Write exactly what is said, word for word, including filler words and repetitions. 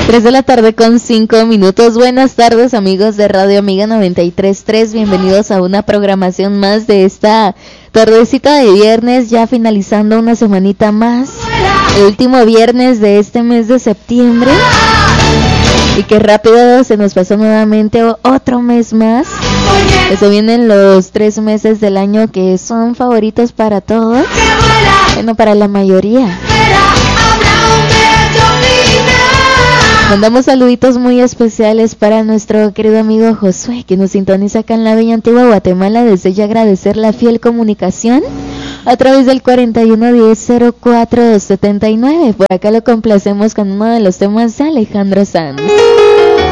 tres de la tarde con cinco minutos. Buenas tardes, amigos de Radio Amiga noventa y tres punto tres. Bienvenidos a una programación más de esta tardecita de viernes, ya finalizando una semanita más. El último viernes de este mes de septiembre. Y qué rápido se nos pasó nuevamente otro mes más. Se vienen los tres meses del año que son favoritos para todos. Bueno, para la mayoría. Mandamos saluditos muy especiales para nuestro querido amigo Josué, que nos sintoniza acá en la bella antigua Guatemala. Desde ya agradecer la fiel comunicación a través del cuarenta y uno diez cero cuatro setenta y nueve. Por acá lo complacemos con uno de los temas de Alejandro Sanz.